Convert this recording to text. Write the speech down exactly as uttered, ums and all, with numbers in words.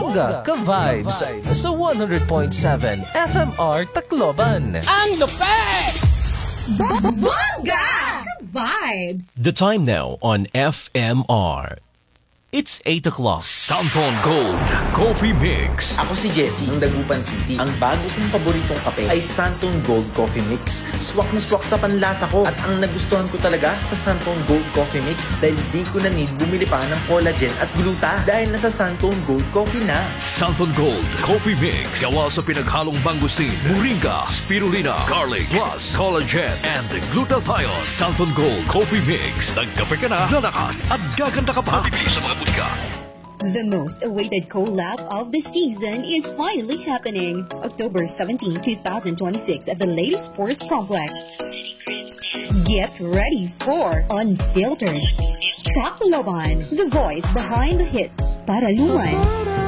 Bongga ka-vibes sa one hundred point seven F M R Tacloban. Ang lupet! Bongga ka-vibes! The time now on F M R. It's eight o'clock. Santon Gold Coffee Mix. Ako si Jesse ng Dagupan City. Ang bago kong paboritong kape ay Santon Gold Coffee Mix. Swak na swak sa panlasa ko. At ang nagustuhan ko talaga sa Santon Gold Coffee Mix dahil di ko na need bumili pa ng collagen at gluta dahil nasa Santon Gold Coffee na. Santon Gold Coffee Mix. Gawa sa pinaghalong mangustin, moringa, spirulina, garlic, plus collagen and glutathione. Santon Gold Coffee Mix. Nagkape ka na, lalakas at gaganda ka pa. Bibili sa mga butika. The most awaited collab of the season is finally happening. October seventeenth, twenty twenty-six at the Lady Sports Complex, City Grandstand. Get ready for Unfiltered. Tacloban, the voice behind the hit, Paraluman.